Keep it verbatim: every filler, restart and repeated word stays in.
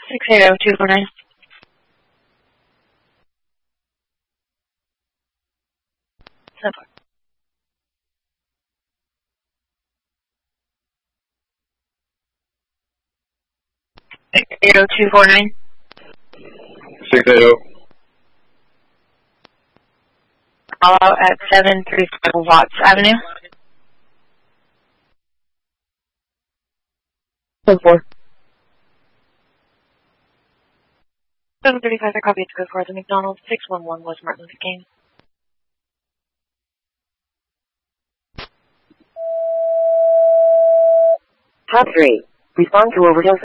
six eight zero two four nine. So far. six eight zero two four nine. six eight zero. Call out at seven three five Watts Avenue. Code four. seven thirty-five, I copy it to go for the McDonald's. six one one was Martin Luther King. Top three. Respond to overdose